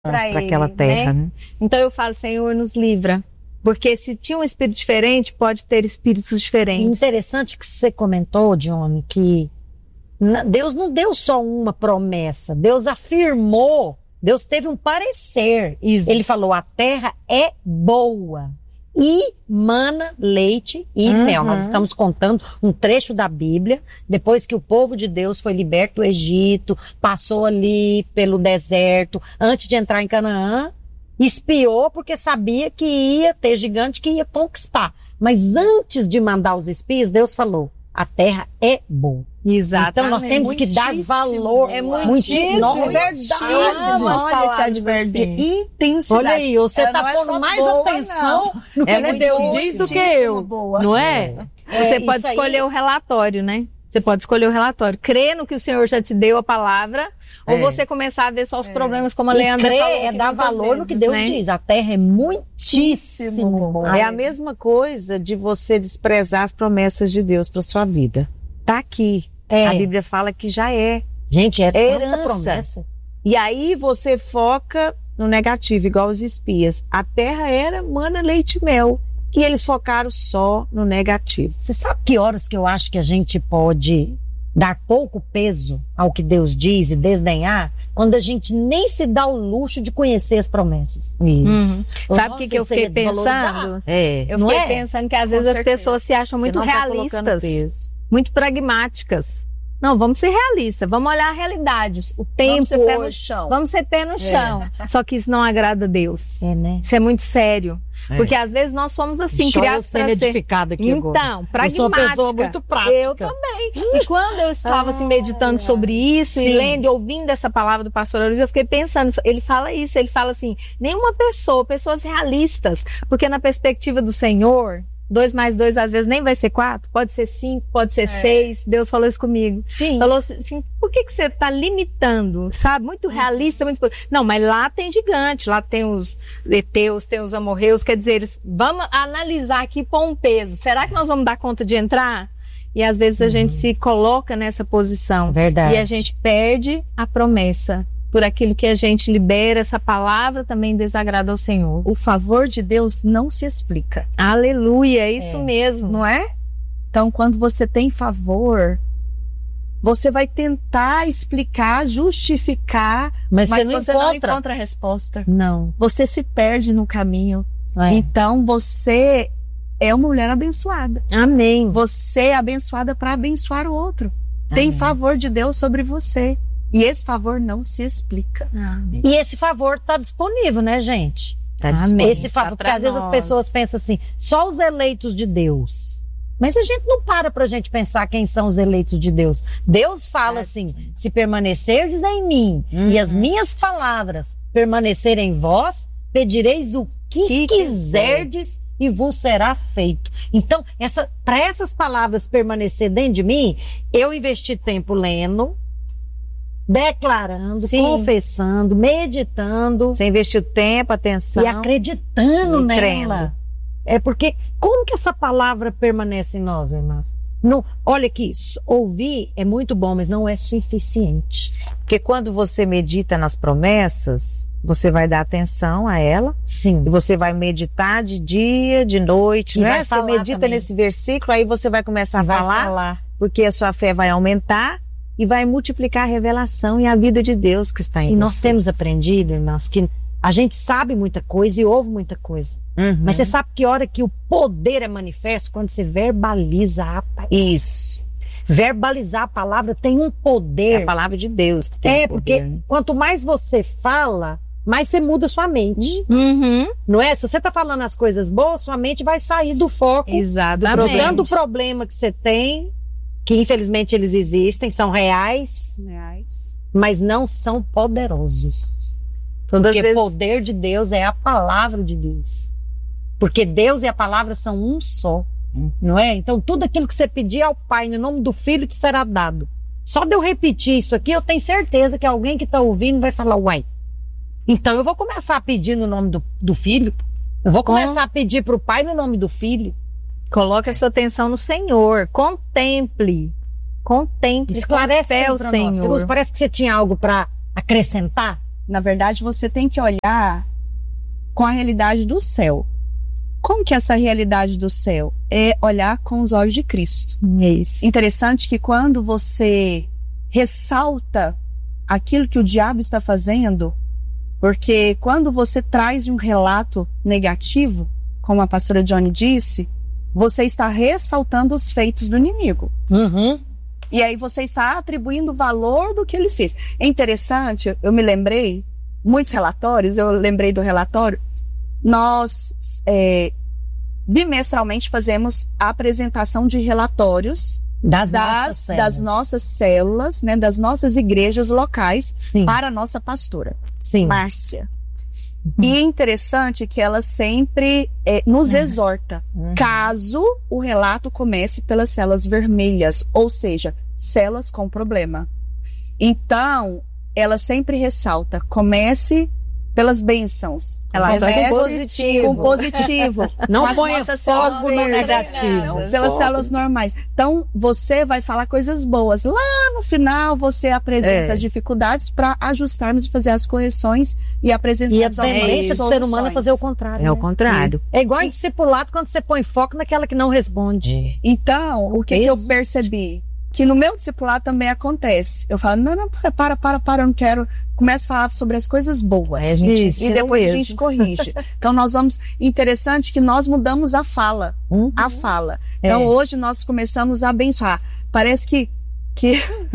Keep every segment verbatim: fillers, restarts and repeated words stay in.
para aquela terra, né? né? Então eu falo, Senhor, nos livra. Porque se tinha um espírito diferente, pode ter espíritos diferentes. Interessante que você comentou, Johnny, que Deus não deu só uma promessa. Deus afirmou, Deus teve um parecer. Isso. Ele falou, a terra é boa e mana leite e uhum. mel. Nós estamos contando um trecho da Bíblia, depois que o povo de Deus foi liberto do Egito, passou ali pelo deserto, antes de entrar em Canaã, espiou porque sabia que ia ter gigante que ia conquistar. Mas antes de mandar os espias, Deus falou, a terra é boa. Exatamente. Então nós temos que dar valor. É muitíssimo. É verdade. Olha esse advérbio. Intensidade. Olha aí, você está é pondo mais boa, atenção não. no que é Deus diz do que eu. Boa. Não é? Você é, pode escolher aí. o relatório, né? Você pode escolher o relatório. Crer no que o Senhor já te deu a palavra, é. ou você começar a ver só os é. problemas, como a Leandra crer falou. É dar valor vezes, no que Deus né? diz. A terra é muitíssimo boa. É a mesma coisa de você desprezar as promessas de Deus para sua vida. Tá aqui. É. A Bíblia fala que já é. Gente, é, é tanta herança. promessa. E aí você foca no negativo, igual os espias. A terra era mana, leite e mel. E eles focaram só no negativo. Você sabe que horas que eu acho que a gente pode dar pouco peso ao que Deus diz e desdenhar? Quando a gente nem se dá o luxo de conhecer as promessas. Isso. Uhum. Sabe o que, que eu fiquei pensando? É. Eu fiquei é? pensando que às vezes as pessoas se acham muito realistas, muito pragmáticas. Não, vamos ser realistas, vamos olhar a realidade, o tempo Vamos ser hoje, pé no chão. Vamos ser pé no chão. É. Só que isso não agrada a Deus. É, né? Isso é muito sério. É. Porque às vezes nós somos assim, Deixa criados para ser... edificada aqui então, agora. pragmática. Eu sou uma pessoa muito prática. Eu também. E quando eu estava assim, meditando ah, sobre isso, sim. e lendo e ouvindo essa palavra do pastor Aloysio, eu fiquei pensando, ele fala isso, ele fala assim, nenhuma pessoa, pessoas realistas, porque na perspectiva do Senhor... Dois mais dois, às vezes, nem vai ser quatro. Pode ser cinco, pode ser é. seis. Deus falou isso comigo. Sim. Falou assim, por que que você está limitando? Sabe? Muito realista, muito... Não, mas lá tem gigante. Lá tem os heteus, tem os amorreus. Quer dizer, eles... vamos analisar aqui por um peso. Será que nós vamos dar conta de entrar? E às vezes a uhum. gente se coloca nessa posição. Verdade. E a gente perde a promessa. Por aquilo que a gente libera, essa palavra também desagrada ao Senhor. O favor de Deus não se explica. Aleluia, é isso é. mesmo. Não é? Então, quando você tem favor, você vai tentar explicar, justificar, mas, mas você, não, você encontra. não encontra a resposta. Não. Você se perde no caminho. É. Então, você é uma mulher abençoada. Amém. Você é abençoada para abençoar o outro. Amém. Tem favor de Deus sobre você. E esse favor não se explica. Amém. E esse favor está disponível, né, gente? Tá disponível. Esse favor, porque às vezes as pessoas pensam assim, só os eleitos de Deus. Mas a gente não para pra gente pensar quem são os eleitos de Deus. Deus fala assim, se permanecerdes em mim uhum. e as minhas palavras permanecerem em vós, pedireis o que, que quiserdes e vos será feito. Então, essa, para essas palavras permanecer dentro de mim, eu investi tempo lendo, declarando, Sim. confessando, meditando. Você investiu tempo, atenção. E acreditando e nela. Crendo. É porque, como que essa palavra permanece em nós, irmãs? Não, olha aqui, ouvir é muito bom, mas não é suficiente. Porque quando você medita nas promessas, você vai dar atenção a ela. Sim. E você vai meditar de dia, de noite. E não vai é? Você medita também. nesse versículo, aí você vai começar a vai falar, falar, porque a sua fé vai aumentar. E vai multiplicar a revelação e a vida de Deus que está em e você. E nós temos aprendido, irmãs, que a gente sabe muita coisa e ouve muita coisa. Uhum. Mas você sabe que hora que o poder é manifesto? Quando você verbaliza a palavra. Isso. Verbalizar a palavra tem um poder. É a palavra de Deus que tem É, um poder, porque né? quanto mais você fala, mais você muda sua mente. Uhum. Não é? Se você está falando as coisas boas, sua mente vai sair do foco. Exatamente. Do tanto problema que você tem, que infelizmente eles existem, são reais, reais. mas não são poderosos. Todas Porque vezes... poder de Deus é a palavra de Deus. Porque Deus e a palavra são um só, hum. não é? Então tudo aquilo que você pedir ao Pai, no nome do Filho, te será dado. Só de eu repetir isso aqui, eu tenho certeza que alguém que está ouvindo vai falar, uai, então eu vou começar a pedir no nome do, do Filho, eu vou começar Com... a pedir para o Pai no nome do Filho. Coloque a sua atenção no Senhor. Contemple. Contemple. Esclarece o Senhor. Nós. Parece que você tinha algo para acrescentar. Na verdade, você tem que olhar com a realidade do céu. Como que é essa realidade do céu? É olhar com os olhos de Cristo. Isso. Interessante que quando você ressalta aquilo que o diabo está fazendo, porque quando você traz um relato negativo, como a pastora Johnny disse, você está ressaltando os feitos do inimigo. Uhum. E aí você está atribuindo o valor do que ele fez. É interessante, eu me lembrei, muitos relatórios, eu lembrei do relatório, nós é, bimestralmente fazemos a apresentação de relatórios Das, das, nossas células. das nossas células, né, das nossas igrejas locais, Sim. para a nossa pastora, Sim. Márcia. E é interessante que ela sempre é, nos exorta, Uhum. caso o relato comece pelas células vermelhas, ou seja, células com problema. Então, ela sempre ressalta, comece pelas bênçãos. Ela comece é positivo. com positivo. Não com as ponha nossas células fogo no verdes. negativo. Não, pelas células normais. Então, você vai falar coisas boas. Lá no final, você apresenta É. as dificuldades para ajustarmos e fazer as correções e E a apresentarmos tendência do ser humano é fazer o contrário. É o né? contrário. É igual discipulado quando você põe foco naquela que não responde. Então, o que, que eu percebi? Que no meu discipulado também acontece. Eu falo, não, não, para, para, para, para, eu não quero. Começo a falar sobre as coisas boas. É, a gente Isso. E ensina depois a mesmo. gente corrige. Então, nós vamos... Interessante que nós mudamos a fala. Uhum. A fala. Então, É. hoje nós começamos a abençoar. Parece que, que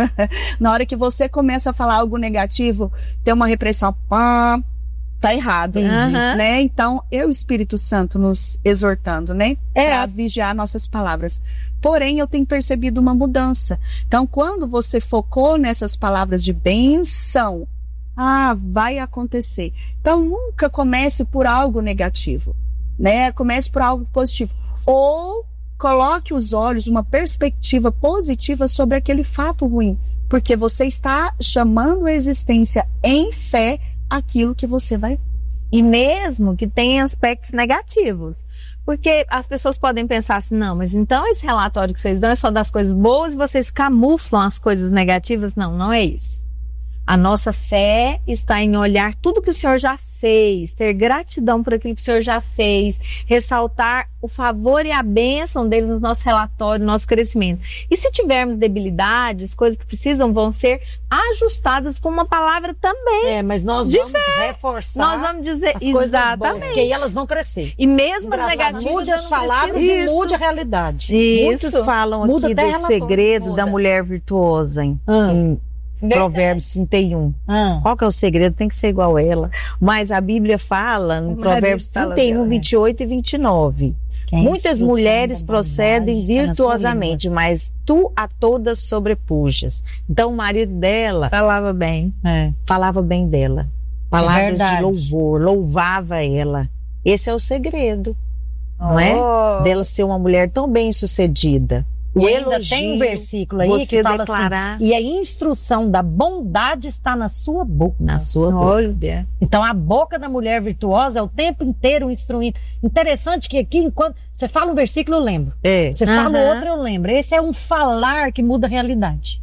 na hora que você começa a falar algo negativo, tem uma repressão. Pá, tá errado. Aham. Né? Então, é o Espírito Santo nos exortando, né? É. Para vigiar nossas palavras. Porém, eu tenho percebido uma mudança. Então, quando você focou nessas palavras de bênção, ah, vai acontecer. Então, nunca comece por algo negativo, né? Comece por algo positivo. Ou coloque os olhos, uma perspectiva positiva sobre aquele fato ruim, porque você está chamando à existência em fé aquilo que você vai. E mesmo que tenha aspectos negativos. Porque as pessoas podem pensar assim, não, mas então esse relatório que vocês dão é só das coisas boas e vocês camuflam as coisas negativas. Não, não é isso. A nossa fé está em olhar tudo que o Senhor já fez, ter gratidão por aquilo que o Senhor já fez, ressaltar o favor e a bênção dele no nosso relatório, no nosso crescimento. E se tivermos debilidades, coisas que precisam, vão ser ajustadas com uma palavra também. É, mas nós De vamos reforçar Nós vamos dizer as coisas boas, exatamente. porque aí elas vão crescer. E mesmo as Engraçado, negativas, mude eu as não palavras preciso- e Isso. mude a realidade. Muitos Isso. falam Muda aqui até do relatório, segredo muda. da mulher virtuosa, em, Ah. em Verdade. Provérbios trinta e um. Ah. Qual que é o segredo? Tem que ser igual a ela. Mas a Bíblia fala, no O marido Provérbios fala trinta e um, dela, né? vinte e oito e vinte e nove. Que a Muitas instrução mulheres da procedem bondade está na sua virtuosamente, mas tu a todas sobrepujas. Então o marido dela Falava bem. língua. É. falava bem dela. Palavras de verdade. louvor, louvava ela. Esse é o segredo, não é? Oh. Dela ser uma mulher tão bem sucedida. O E ainda elogio, tem um versículo aí você que fala declarar assim, e a instrução da bondade está na sua boca. na sua boca. Olha. Então a boca da mulher virtuosa é o tempo inteiro instruindo. Interessante que aqui, enquanto você fala um versículo, eu lembro. É. Você fala Aham. outro, eu lembro. Esse é um falar que muda a realidade.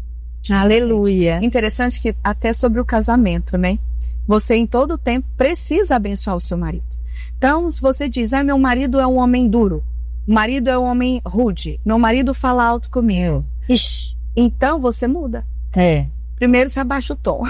Aleluia. Interessante que até sobre o casamento, né? Você em todo tempo precisa abençoar o seu marido. Então, se você diz, ah, meu marido é um homem duro, marido é um homem rude, meu marido fala alto comigo. Ixi, Então, você muda. é. Primeiro, você abaixa o tom,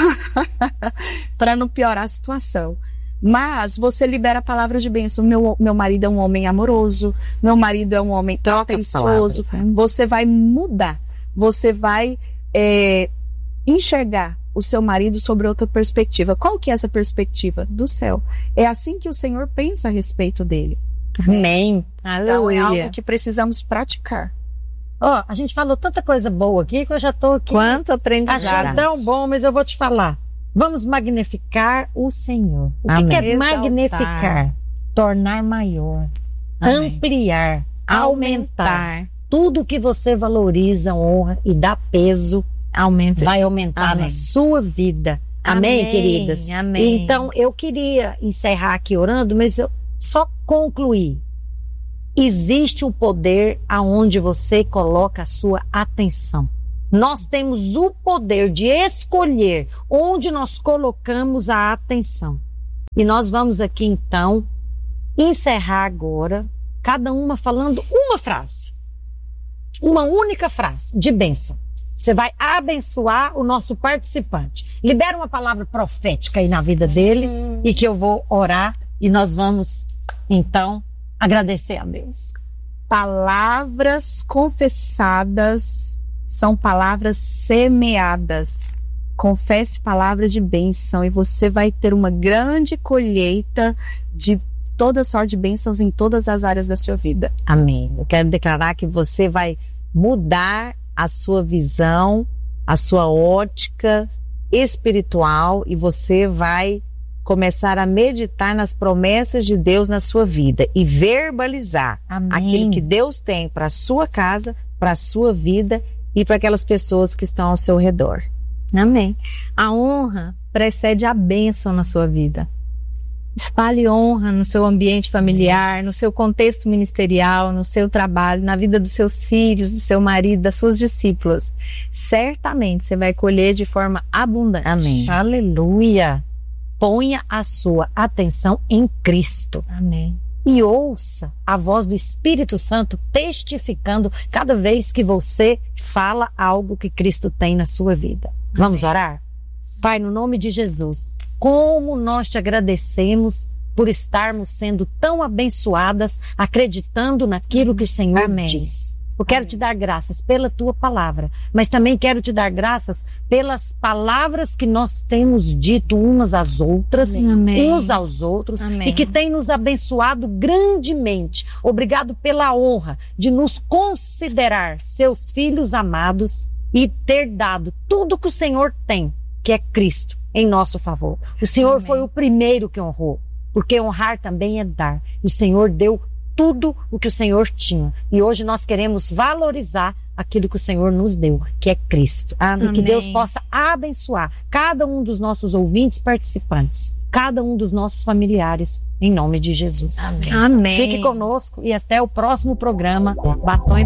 para não piorar a situação. Mas você libera a palavra de bênção. Meu, meu marido é um homem amoroso, meu marido é um homem Troca as atencioso. palavras, né? Você vai mudar, você vai é, enxergar o seu marido sobre outra perspectiva. Qual que é essa perspectiva? Do céu. É assim que o Senhor pensa a respeito dele. Amém. Então é Aleluia. algo que precisamos praticar. Ó, a gente falou tanta coisa boa aqui que eu já tô aqui. Quanto Achei aprendizado. tão bom, mas eu vou te falar. Vamos magnificar o Senhor. O que, Amém. que é Exaltar. magnificar? Tornar maior, Amém. ampliar, aumentar. Tudo que você valoriza, honra e dá peso Aumenta. vai aumentar Amém. na sua vida. Amém, Amém, queridas? amém. Então, eu queria encerrar aqui orando, mas eu só concluir. Existe um poder aonde você coloca a sua atenção. Nós temos o poder de escolher onde nós colocamos a atenção. E nós vamos aqui, então, encerrar agora, cada uma falando uma frase. Uma única frase de bênção. Você vai abençoar o nosso participante. Libera uma palavra profética aí na vida dele hum. e que eu vou orar e nós vamos, então, agradecer a Deus. Palavras confessadas são palavras semeadas. Confesse palavras de bênção e você vai ter uma grande colheita de toda sorte de bênçãos em todas as áreas da sua vida. Amém. Eu quero declarar que você vai mudar a sua visão, a sua ótica espiritual e você vai começar a meditar nas promessas de Deus na sua vida e verbalizar Amém. Aquilo que Deus tem para a sua casa, para a sua vida e para aquelas pessoas que estão ao seu redor. Amém. A honra precede a bênção na sua vida. Espalhe honra no seu ambiente familiar, no seu contexto ministerial, no seu trabalho, na vida dos seus filhos, do seu marido, das suas discípulas. Certamente você vai colher de forma abundante. Amém. Aleluia. Ponha a sua atenção em Cristo. Amém. E ouça a voz do Espírito Santo testificando cada vez que você fala algo que Cristo tem na sua vida. Amém. Vamos orar? Pai, no nome de Jesus, como nós te agradecemos por estarmos sendo tão abençoadas, acreditando naquilo que o Senhor Amém. diz. Eu quero Amém. te dar graças pela tua palavra, mas também quero te dar graças pelas palavras que nós temos dito umas às outras, Amém. uns aos outros, Amém. e que tem nos abençoado grandemente. Obrigado pela honra de nos considerar seus filhos amados e ter dado tudo que o Senhor tem, que é Cristo, em nosso favor. O Senhor Amém. foi o primeiro que honrou, porque honrar também é dar. E o Senhor deu tudo o que o Senhor tinha. E hoje nós queremos valorizar aquilo que o Senhor nos deu, que é Cristo. Amém. E que Deus possa abençoar cada um dos nossos ouvintes participantes, cada um dos nossos familiares, em nome de Jesus. Amém. Amém. Fique conosco e até o próximo programa Batom e